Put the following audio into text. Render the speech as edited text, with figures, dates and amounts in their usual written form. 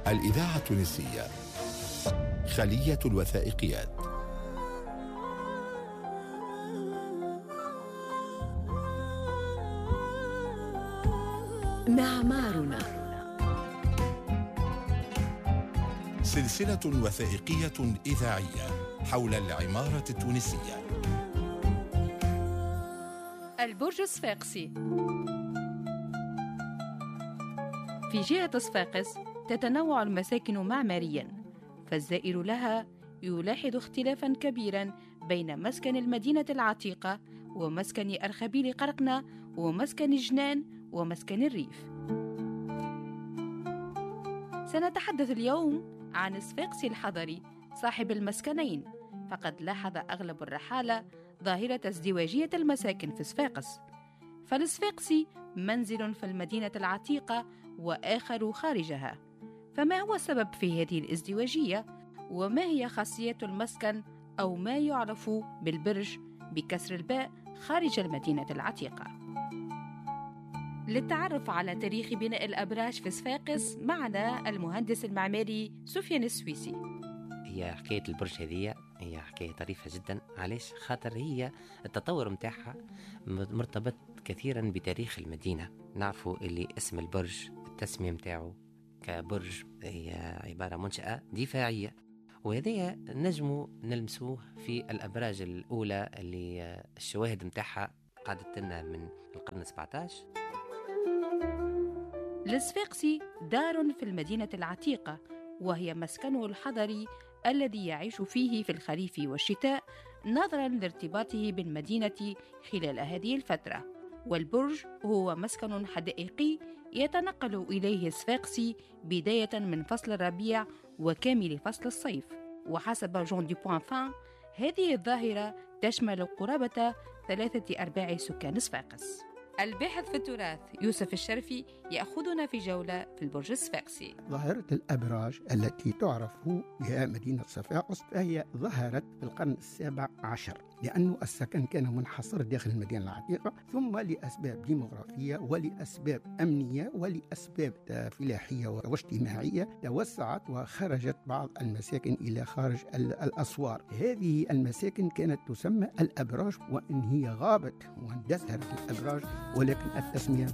الإذاعة التونسية خلية الوثائقيات. معمارنا، سلسلة وثائقية إذاعية حول العمارة التونسية. البرج الصفاقسي. في جهة صفاقس تتنوع المساكن معماريا، فالزائر لها يلاحظ اختلافا كبيرا بين مسكن المدينة العتيقة ومسكن أرخبيل قرقنة ومسكن جنان ومسكن الريف. سنتحدث اليوم عن صفاقسي الحضري صاحب المسكنين، فقد لاحظ أغلب الرحالة ظاهرة ازدواجية المساكن في صفاقس، فالصفاقسي منزل في المدينة العتيقة وآخر خارجها. فما هو السبب في هذه الازدواجية؟ وما هي خاصية المسكن أو ما يعرف بالبرج بكسر الباء خارج المدينة العتيقة؟ للتعرف على تاريخ بناء الأبراج في صفاقس معنا المهندس المعماري سفيان السويسي. هي حكاية البرج هذه هي حكاية طريفة جدا. علاش؟ خاطر هي التطور متاعها مرتبط كثيرا بتاريخ المدينة. نعرفوا اللي اسم البرج التسمية متاعه كبرج هي عبارة منشأة دفاعية، وهذا نجموا نلمسوه في الأبراج الأولى اللي الشواهد متاعها قعدت لنا من القرن 17. الصفاقسي دار في المدينة العتيقة، وهي مسكنه الحضري الذي يعيش فيه في الخريف والشتاء نظرا لارتباطه بالمدينة خلال هذه الفترة. والبرج هو مسكن حدائقي يتنقل إليه الصفاقسي بداية من فصل الربيع وكامل فصل الصيف. وحسب جون دي بوانفان هذه الظاهرة تشمل قرابة 3/4 سكان صفاقس. الباحث في التراث يوسف الشرفي يأخذنا في جولة في البرج الصفاقسي. ظاهرة الأبراج التي تعرف بها مدينة صفاقس فهي ظهرت في القرن 17، لأن السكن كان منحصر داخل المدينة العتيقة، ثم لأسباب ديموغرافية ولأسباب أمنية ولأسباب فلاحية واجتماعية توسعت وخرجت بعض المساكن إلى خارج الأسوار. هذه المساكن كانت تسمى الأبراج، وإن هي غابت واندثرت الأبراج، ولكن التسمية